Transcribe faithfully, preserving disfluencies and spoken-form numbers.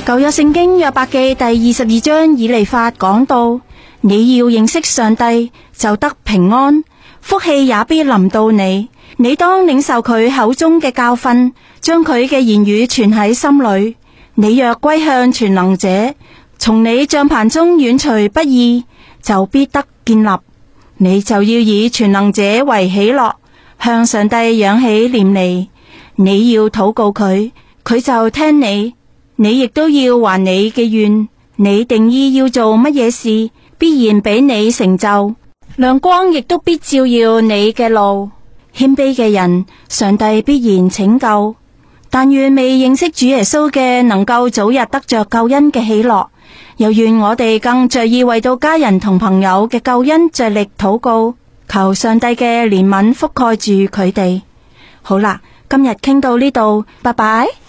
舊約聖經約伯記第二十二章以利法講到，你要認識上帝，就得平安，福氣也必臨到你。你當領受佢口中嘅教訓，將佢嘅言語存喺心裏。你若歸向全能者，從你帳棚中遠除不義，就必得建立。你就要以全能者為喜樂，向上帝仰起臉嚟。你要禱告佢，佢就聽你。你亦都要還你嘅願，你定意要做乜嘢事，必然俾你成就。亮光亦都必照耀你嘅路。謙卑嘅人，上帝必然拯救。但願未認識主耶穌嘅，能夠早日得着救恩嘅喜樂。又願我哋更着意為到家人同朋友嘅救恩着力禱告，求上帝嘅憐憫覆蓋住佢哋。好啦，今日傾到呢度，拜拜。